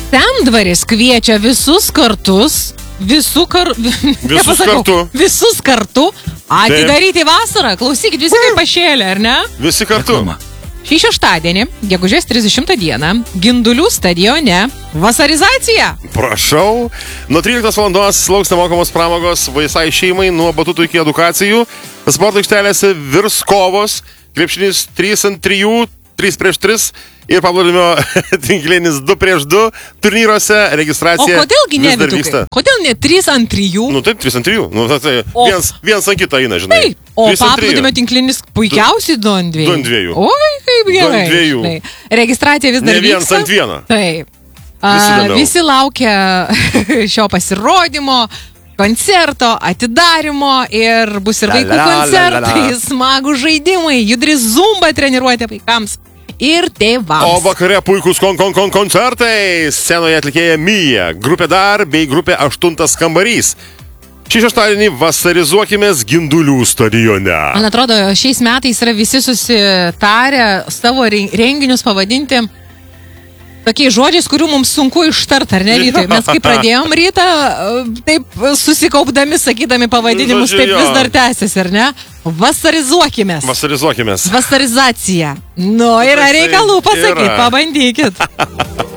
Sendvaris kviečia visus kartu atidaryti vasarą. Klausykit, visi kaip pašėlė, ar ne? Visi kartu. Šį šeštadienį, gegužės 30 dieną, Gindulių stadione vasarizacija. Prašau. Nuo 13 valandos lauks nemokamos pramogos visai šeimai, nuo batutų iki edukacijų. Sporto aikštelėse virs kovos, krepšinis 3-3, 3-3 ir paplūdimio tinklinis 2-2 turnyruose registracija. O kodėlgi ne, Vytukai? Kodėl ne 3-3? Nu taip, 3-3. Nu, tai viens ant kitą eina, žinai. Taip, o paplūdimio tinklinis puikiausiai 2-2. 2-2. Oi, kaip gerai. Registracija vis dar vyksta. Ne viens ant vieną. Taip. Visi laukia šio pasirodymo, koncerto, atidarimo ir bus ir vaikų koncertai, smagų žaidimai, judri zumba treniruotė vaikams. Ir tėvams. O vakare puikus koncertai. Scenoje atlikėja Mija, grupė Dar bei grupė 8 kambarys. Šį šeštadienį vasarizuokimės Gindulių stadione. Man atrodo, šiais metais yra visi susitarę savo renginius pavadinti tokiais žodžiais, kurių mums sunku ištart, ar ne, Rytai? Mes kaip pradėjom rytą, taip susikaupdami, sakydami pavadinimus, taip vis dar tęsiasi, ar ne? Vasarizuokimės. Vasarizuokimės. Vasarizacija. Nu, yra reikalų pasakyti, pabandykit.